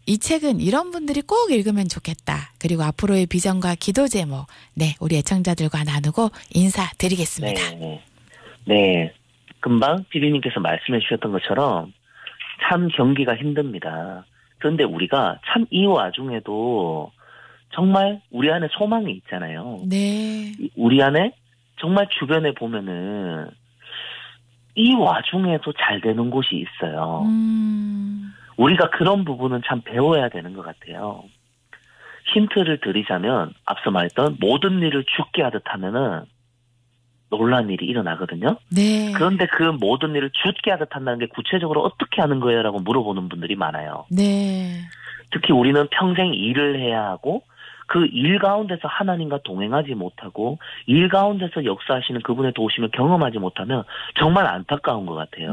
이 책은 이런 분들이 꼭 읽으면 좋겠다. 그리고 앞으로의 비전과 기도 제목, 네, 우리 애청자들과 나누고 인사드리겠습니다. 네. 금방 피디님께서 말씀해 주셨던 것처럼 참 경기가 힘듭니다. 그런데 우리가 참 이 와중에도 정말 우리 안에 소망이 있잖아요. 네. 우리 안에 정말 주변에 보면은 이 와중에도 잘 되는 곳이 있어요. 우리가 그런 부분은 참 배워야 되는 것 같아요. 힌트를 드리자면 앞서 말했던 모든 일을 죽게 하듯 하면은 놀라운 일이 일어나거든요. 네. 그런데 그 모든 일을 죽게 하듯 한다는 게 구체적으로 어떻게 하는 거예요? 라고 물어보는 분들이 많아요. 네. 특히 우리는 평생 일을 해야 하고 그 일 가운데서 하나님과 동행하지 못하고 일 가운데서 역사하시는 그분의 도우심을 경험하지 못하면 정말 안타까운 것 같아요.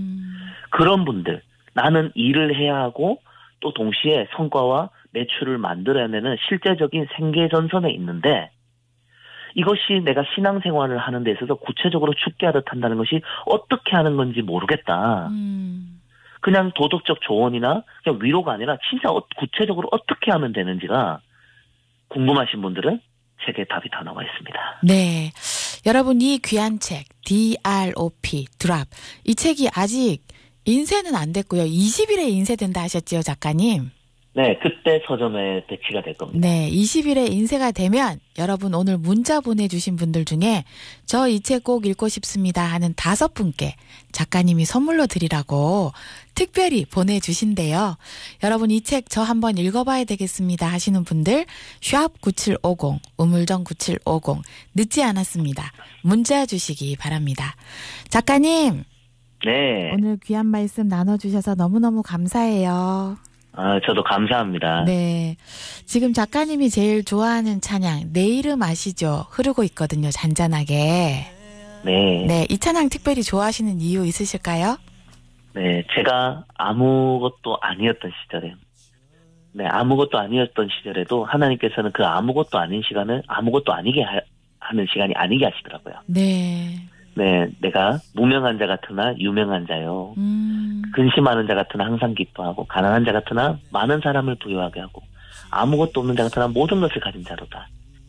그런 분들, 나는 일을 해야 하고 또 동시에 성과와 매출을 만들어내는 실제적인 생계전선에 있는데 이것이 내가 신앙생활을 하는 데 있어서 구체적으로 죽게 하듯 한다는 것이 어떻게 하는 건지 모르겠다. 그냥 도덕적 조언이나 그냥 위로가 아니라 진짜 구체적으로 어떻게 하면 되는지가 궁금하신 분들은 책에 답이 다 나와 있습니다. 네. 여러분 이 귀한 책 DROP 드랍 이 책이 아직 인쇄는 안 됐고요. 20일에 인쇄된다 하셨지요, 작가님? 네, 그때 서점에 배치가 될 겁니다. 네, 20일에 인쇄가 되면 여러분 오늘 문자 보내주신 분들 중에 저 이 책 꼭 읽고 싶습니다 하는 5분께 작가님이 선물로 드리라고 특별히 보내주신대요. 여러분 이 책 저 한번 읽어봐야 되겠습니다 하시는 분들 샵 9750 우물정 9750 늦지 않았습니다. 문자 주시기 바랍니다. 작가님. 네. 오늘 귀한 말씀 나눠주셔서 너무너무 감사해요. 저도 감사합니다. 네. 지금 작가님이 제일 좋아하는 찬양, 내 이름 아시죠? 흐르고 있거든요, 잔잔하게. 네. 네. 이 찬양 특별히 좋아하시는 이유 있으실까요? 네. 제가 아무것도 아니었던 시절에, 아무것도 아니었던 시절에도 하나님께서는 그 아무것도 아닌 시간을 아무것도 아니게 하는 시간이 아니게 하시더라고요. 네. 네. 내가 무명한 자 같으나 유명한 자요. 근심하는 자 같으나 항상 기뻐하고 가난한 자 같으나 많은 사람을 부유하게 하고 아무것도 없는 자 같으나 모든 것을 가진 자로다.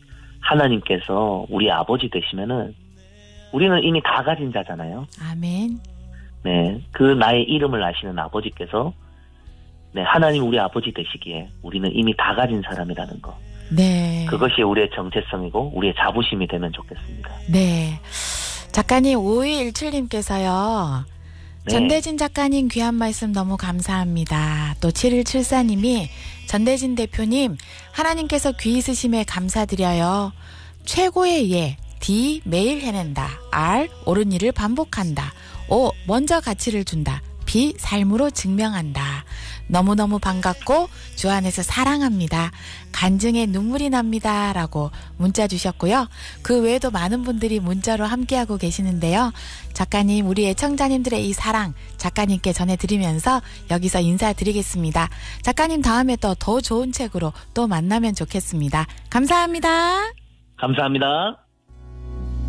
하나님께서 우리 아버지 되시면은 우리는 이미 다 가진 자잖아요. 아멘. 네, 그 나의 이름을 아시는 아버지께서 하나님 우리 아버지 되시기에 우리는 이미 다 가진 사람이라는 거. 네. 그것이 우리의 정체성이고 우리의 자부심이 되면 좋겠습니다. 네. 작가님 5217님께서요. 네. 전대진 작가님 귀한 말씀 너무 감사합니다. 또 7174님이 전대진 대표님 하나님께서 귀 있으심에 감사드려요. 최고의 예 D 매일 해낸다. R 옳은 일을 반복한다. O 먼저 가치를 준다. B 삶으로 증명한다. 너무너무 반갑고 주 안에서 사랑합니다. 간증에 눈물이 납니다. 라고 문자 주셨고요. 그 외에도 많은 분들이 문자로 함께하고 계시는데요. 작가님, 우리 애청자님들의 이 사랑 작가님께 전해드리면서 여기서 인사드리겠습니다. 작가님 다음에 또 더 좋은 책으로 또 만나면 좋겠습니다. 감사합니다. 감사합니다.